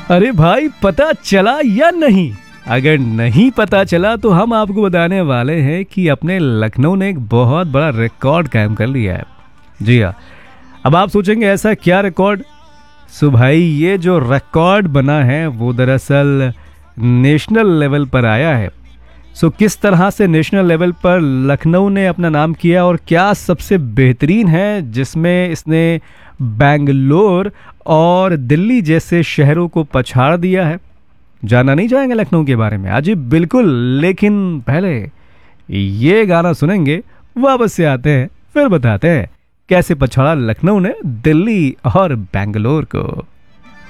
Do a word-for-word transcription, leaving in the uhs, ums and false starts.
अरे भाई पता चला या नहीं? अगर नहीं पता चला तो हम आपको बताने वाले हैं कि अपने लखनऊ ने एक बहुत बड़ा रिकॉर्ड कायम कर लिया है। जी हाँ, अब आप सोचेंगे ऐसा क्या रिकॉर्ड? सो भाई ये जो रिकॉर्ड बना है वो दरअसल नेशनल लेवल पर आया है। सो किस तरह से नेशनल लेवल पर लखनऊ ने अपना नाम किया और क्या सबसे बेहतरीन है जिसमें इसने बेंगलोर और दिल्ली जैसे शहरों को पछाड़ दिया है? जानना नहीं चाहेंगे लखनऊ के बारे में? आज बिल्कुल, लेकिन पहले ये गाना सुनेंगे, वापस से आते हैं, फिर बताते हैं कैसे पछाड़ा लखनऊ ने दिल्ली और बेंगलोर को।